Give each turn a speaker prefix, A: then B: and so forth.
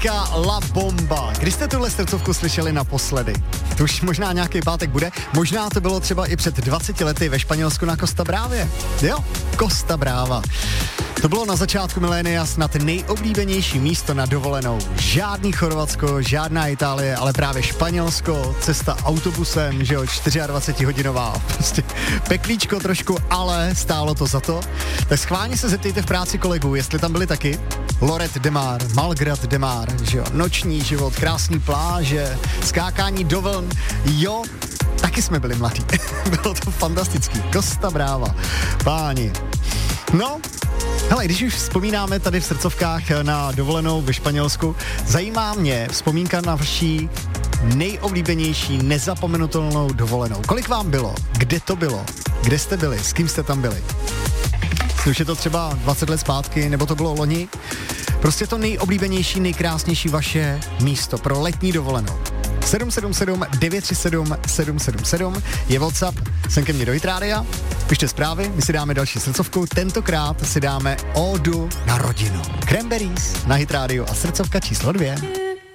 A: Mika La Bomba. Kdy jste tuhle srdcovku slyšeli naposledy? To už možná nějaký pátek bude. Možná to bylo třeba i před 20 lety ve Španělsku na Costa Brávě. Jo, Costa Brava. To bylo na začátku milénia snad nejoblíbenější místo na dovolenou. Žádný Chorvatsko, žádná Itálie, ale právě Španělsko, cesta autobusem, že jo, 24hodinová. Prostě peklíčko trošku, ale stálo to za to. Tak schválně se zeptejte v práci kolegů, jestli tam byli taky. Lloret de Mar, Malgrat de Mar, že jo, noční život, krásný pláže, skákání do vln, jo, taky jsme byli mladí. Bylo to fantastický. Costa Brava. Páni. No, hele, když už vzpomínáme tady v srdcovkách na dovolenou ve Španělsku, zajímá mě vzpomínka na vaší nejoblíbenější, nezapomenutelnou dovolenou. Kolik vám bylo? Kde to bylo? Kde jste byli? S kým jste tam byli? Už je to třeba 20 let zpátky, nebo to bylo loni? Prostě to nejoblíbenější, nejkrásnější vaše místo pro letní dovolenou. 777 937 777 je WhatsApp, sem ke mně do Hit Rádia. Pište zprávy, my si dáme další srdcovku, tentokrát si dáme ódu na rodinu. Cranberries na Hit Rádiu a srdcovka číslo 2.